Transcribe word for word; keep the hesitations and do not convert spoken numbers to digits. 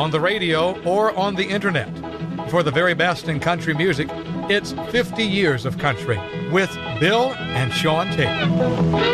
on the radio, or on the internet. For the very best in country music, it's fifty years of country with Bill and Shawn Tate.